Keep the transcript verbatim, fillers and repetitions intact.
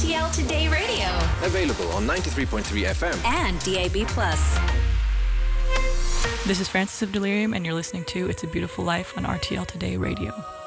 T L Today Radio. Available on ninety-three point three F M and D A B plus. This is Francis of Delirium, and you're listening to It's a Beautiful Life on R T L Today Radio.